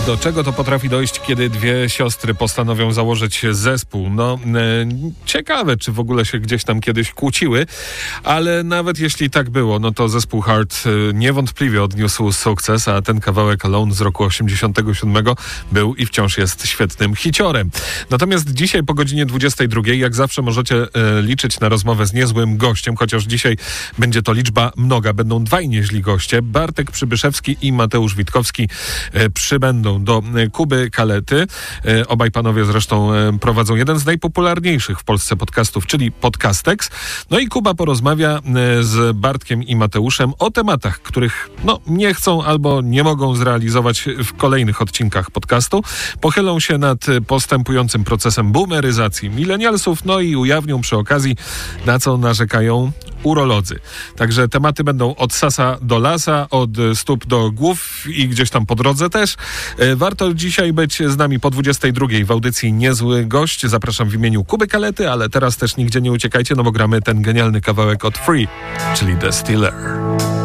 Do czego to potrafi dojść, kiedy dwie siostry postanowią założyć zespół? No, ciekawe, czy w ogóle się gdzieś tam kiedyś kłóciły, ale nawet jeśli tak było, no to zespół Heart niewątpliwie odniósł sukces, a ten kawałek Alone z roku 87 był i wciąż jest świetnym hiciorem. Natomiast dzisiaj po godzinie 22, jak zawsze możecie liczyć na rozmowę z niezłym gościem, chociaż dzisiaj będzie to liczba mnoga. Będą dwaj nieźli goście. Bartek Przybyszewski i Mateusz Witkowski przybędą do Kuby Kalety. Obaj panowie zresztą prowadzą jeden z najpopularniejszych w Polsce podcastów, czyli Podcastex. No i Kuba porozmawia z Bartkiem i Mateuszem o tematach, których nie chcą albo nie mogą zrealizować w kolejnych odcinkach podcastu. Pochylą się nad postępującym procesem boomeryzacji milenialsów, no i ujawnią przy okazji, na co narzekają urolodzy. Także tematy będą od sasa do lasa, od stóp do głów i gdzieś tam po drodze też. Warto dzisiaj być z nami po 22 w audycji Niezły Gość. Zapraszam w imieniu Kuby Kalety, ale teraz też nigdzie nie uciekajcie, no bo gramy ten genialny kawałek od Free, czyli The Stealer.